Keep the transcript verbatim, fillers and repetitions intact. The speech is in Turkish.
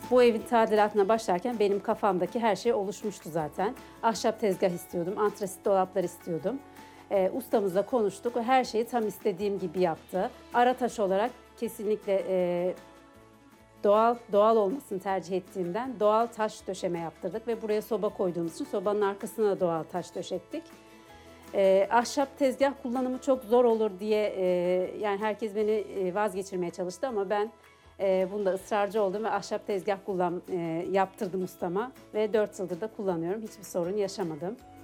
Bu evin tadilatına başlarken benim kafamdaki her şey oluşmuştu zaten. Ahşap tezgah istiyordum, antrasit dolaplar istiyordum. Ee, ustamızla konuştuk, her şeyi tam istediğim gibi yaptı. Ara taş olarak kesinlikle e, doğal doğal olmasını tercih ettiğimden doğal taş döşeme yaptırdık ve buraya soba koyduğumuz için sobanın arkasına da doğal taş döşettik. Ee, ahşap tezgah kullanımı çok zor olur diye e, yani herkes beni e, vazgeçirmeye çalıştı ama ben e, bunda ısrarcı oldum ve ahşap tezgah kullan e, yaptırdım ustama ve dört yıldır da kullanıyorum. Hiçbir sorun yaşamadım.